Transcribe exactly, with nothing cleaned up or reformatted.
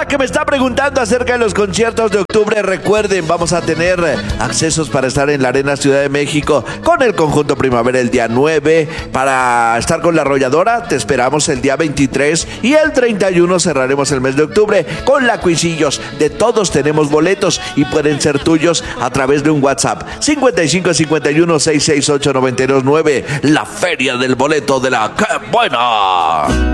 banda que me está preguntando acerca de los conciertos de octubre, recuerden, vamos a tener accesos para estar en la Arena Ciudad de México con el Conjunto Primavera el día nueve, para estar con La Arrolladora te esperamos el día veintitrés y el treinta y uno cerraremos el mes de octubre con La Cuisillos. De todos tenemos boletos y pueden ser tuyos a través de un WhatsApp cincuenta y cinco cincuenta y uno seiscientos sesenta y ocho noventa y dos nueve. La feria del boleto de la ¡Qué buena!